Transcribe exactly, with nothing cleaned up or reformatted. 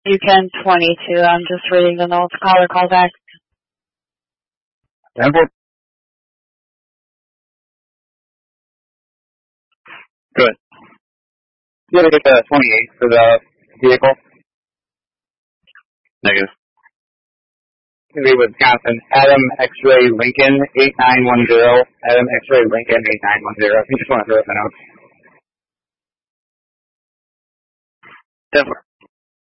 You can twenty-two. I'm just reading the notes. Caller, call back. Denver. Good. You gotta get the twenty-eight for the vehicle. Negative. Gonna be Wisconsin. Adam X-Ray Lincoln eight nine one zero. Adam X-Ray Lincoln eight nine one zero. If you just want to throw it in the notes. Denver.